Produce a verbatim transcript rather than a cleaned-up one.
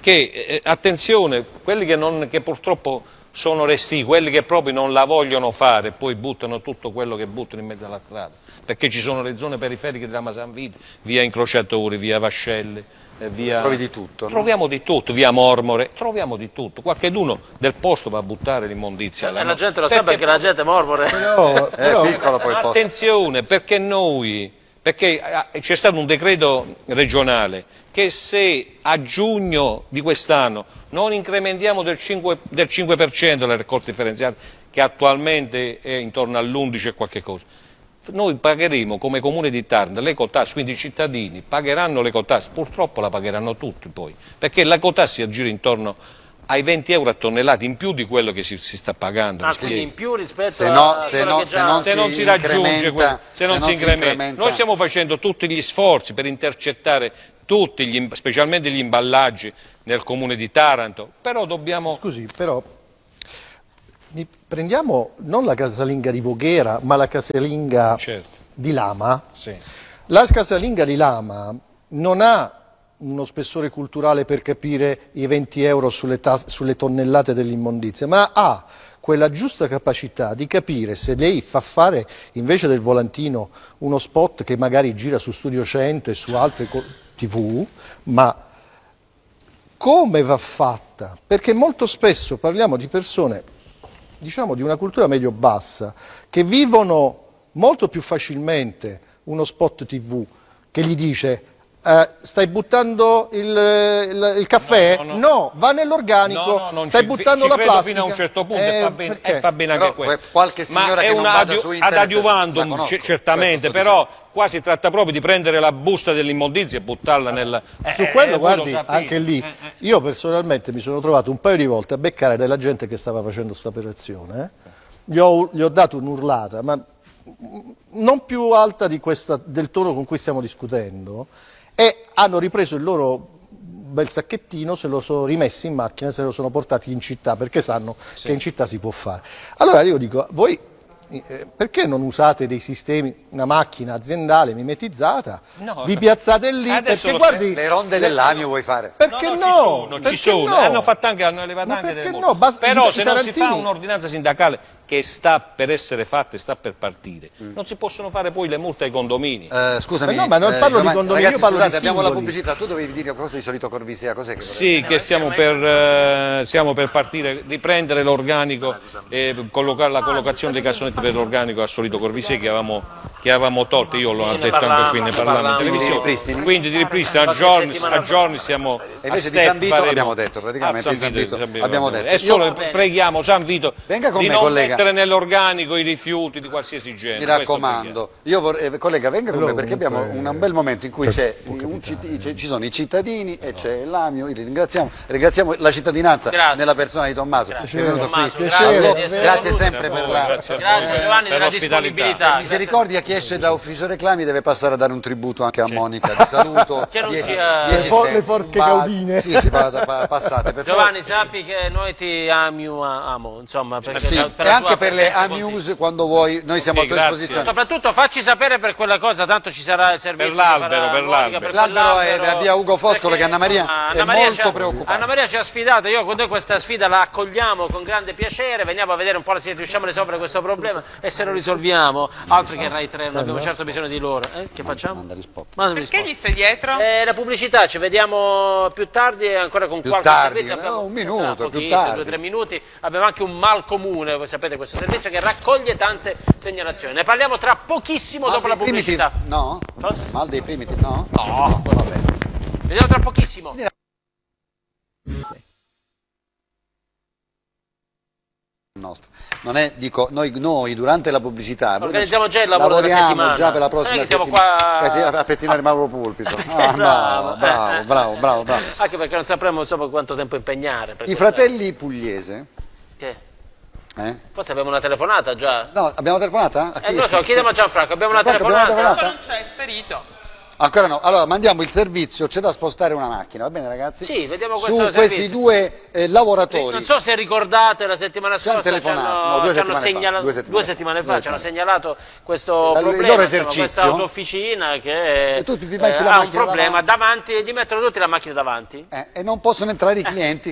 che, eh, attenzione, quelli che, non, che purtroppo sono restii, quelli che proprio non la vogliono fare, poi buttano tutto quello che buttano in mezzo alla strada, perché ci sono le zone periferiche di Rama San Vito, via Incrociatori, via Vascelli, eh, via... Trovi di tutto, no? Troviamo di tutto, via Mormore, troviamo di tutto, qualcheduno del posto va a buttare l'immondizia. E la gente lo sa perché la gente Mormore... Però, però, è piccolo poi il posto. Attenzione, perché noi, perché c'è stato un decreto regionale che se a giugno di quest'anno non incrementiamo del cinque per cento le raccolte differenziate, che attualmente è intorno all'undici e qualche cosa, noi pagheremo come Comune di Taranto l'ecotax, quindi i cittadini pagheranno l'ecotax, purtroppo la pagheranno tutti poi, perché l'ecotax si aggira intorno ai venti euro a tonnellata in più di quello che si, si sta pagando. Ah, quindi in più rispetto se no, a se quello no, che già... se non se non si raggiunge, quello, se non si incrementa. Noi stiamo facendo tutti gli sforzi per intercettare tutti, gli, specialmente gli imballaggi nel comune di Taranto, però dobbiamo... Scusi, però prendiamo non la casalinga di Voghera, ma la casalinga certo. di Lama. Sì. La casalinga di Lama non ha uno spessore culturale per capire i venti euro sulle, sulle tonnellate dell'immondizia, ma ha quella giusta capacità di capire se lei fa fare invece del volantino uno spot che magari gira su Studio cento e su altre tivù, ma come va fatta? Perché molto spesso parliamo di persone, diciamo, di una cultura medio-bassa, che vivono molto più facilmente uno spot tivù che gli dice Uh, stai buttando il, il, il caffè? No, no, no. no va nell'organico, no, no, stai ci, buttando ci la credo plastica. fino a un certo punto eh, e va bene, e va bene anche però, questo. Qualche signora ma che è non una vada adi su internet, ad adiuvandum conosco, certamente, però qua si tratta proprio di prendere la busta dell'immondizia e buttarla nel... Su eh, quello, eh, guardi, sapete, anche lì, eh, eh. io personalmente mi sono trovato un paio di volte a beccare della gente che stava facendo questa operazione, eh? gli, ho, gli ho dato un'urlata, ma non più alta di questa, del tono con cui stiamo discutendo, e hanno ripreso il loro bel sacchettino, se lo sono rimessi in macchina e se lo sono portati in città, perché sanno sì. che in città si può fare. Allora io dico, voi eh, perché non usate dei sistemi, una macchina aziendale mimetizzata, no, vi piazzate lì, perché guardi... Le ronde dell'Amio vuoi fare? Perché no? no, no no? Ci sono, ci sono. No? hanno fatto anche, hanno levato Ma anche delle no? multe. Basta, Però i, se i non si fa tarantini... un'ordinanza sindacale che sta per essere fatta e sta per partire, mm. non si possono fare poi le multe ai condomini. Uh, scusami, ma no, ma non parlo eh, di condomini, ragazzi, io parlo scusate, di abbiamo singoli. la pubblicità, tu dovevi dire qualcosa di Solito Corvisea, cos'è che Sì, che stiamo per, eh, stiamo per partire, riprendere l'organico e collocare la collocazione dei cassonetti per l'organico a Solito Corvisea che avevamo, che avevamo tolto, io l'ho sì, detto parlavamo, anche qui, ne parlavamo in televisione, quindi di ripristina a giorni, a giorni siamo e invece a di San Vito faremo, abbiamo detto, praticamente di San Vito, San Vito abbiamo detto. E solo io... preghiamo San Vito Venga con di me, non collega. mettere nell'organico i rifiuti di qualsiasi genere. Mi raccomando, io vorrei, eh, collega, venga con me perché abbiamo un, un bel momento in cui c'è un, ci sono i cittadini e c'è l'Amio, ringraziamo, ringraziamo la cittadinanza grazie. nella persona di Tommaso grazie. che è venuto Tommaso, qui. grazie, allora, grazie, grazie sempre per la grazie, grazie Giovanni della disponibilità. Mi si ricordi a chi esce da ufficio reclami deve passare a dare un tributo anche a Monica di saluto. Che non dieci, sia... dieci le, le forche ba gaudine. Sì, sì, passate. Per Giovanni, sappi che noi ti amiamo, amo, insomma, perché sì, da, per e anche per le Amuse quando vuoi, noi siamo okay, a tua disposizione. Soprattutto facci sapere per quella cosa, tanto ci sarà il servizio per l'albero, per l'albero. L'albero è da via Ugo Foscolo che Anna Maria Anna è Maria molto preoccupata. Anna Maria ci ha sfidato, io con noi questa sfida la accogliamo con grande piacere, veniamo a vedere un po' se riusciamo a risolvere questo problema e se lo risolviamo, altro che Rai tre, non abbiamo certo bisogno di loro. Eh? Che facciamo? Manda spot. Perché gli stai dietro? Eh, la pubblicità, ci vediamo più tardi e ancora con più qualche tardi, servizio. Abbiamo, no, un minuto, pochino, più tardi. due o tre minuti. Abbiamo anche un mal comune, voi sapete, questo servizio che raccoglie tante segnalazioni. Ne parliamo tra pochissimo mal dopo la pubblicità. Primitive, no? Cosa? Mal dei primitive, no? No, va bene. Vediamo tra pochissimo. Nostra. Non è, dico, noi, noi durante la pubblicità organizziamo già il lavoro della settimana, già per la prossima non è che siamo settimana qua a pettinare Mauro Pulpito. Ah, bravo, bravo, bravo, bravo, bravo. Anche perché non sapremo insomma quanto tempo impegnare. I fratelli Pugliese. Che? Eh? Forse abbiamo una telefonata già. No, abbiamo telefonata? Eh, non lo so, chiediamo a Gianfranco, abbiamo una telefonata? Abbiamo una telefonata? Non c'è, è sparito. Ancora no, allora mandiamo il servizio, c'è da spostare una macchina, va bene ragazzi? Sì, vediamo Su questo questi servizio. due eh, lavoratori. Non so se ricordate la settimana Ci hanno scorsa ci hanno, telefonato, no, due ci hanno settimane fa, segnalato, due settimane due fa. settimane fa Due ci hanno settimane. segnalato questo Il problema, loro insomma, esercizio. questa autofficina che Se tu ti eh, metti la ha un macchina problema davanti. davanti, gli mettono tutti la macchina davanti. Eh, e non possono entrare i clienti